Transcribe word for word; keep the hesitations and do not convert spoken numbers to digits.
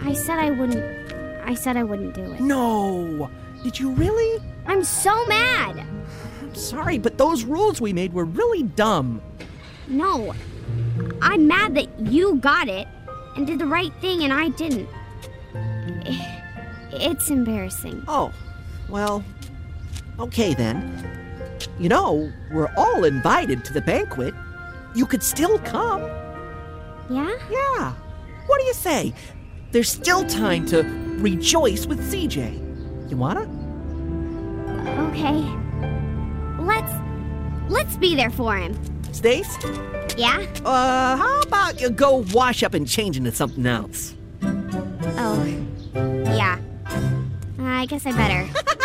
I said I wouldn't... I said I wouldn't do it. No! Did you really? I'm so mad! I'm sorry, but those rules we made were really dumb. No. I'm mad that you got it and did the right thing and I didn't. It's embarrassing. Oh, well, okay then. You know, we're all invited to the banquet. You could still come. Yeah? Yeah. What do you say? There's still time to rejoice with C J. You wanna? Okay. Let's... Let's be there for him. Stace? Yeah? Uh, how about you go wash up and change into something else? Oh. Yeah. I guess I better.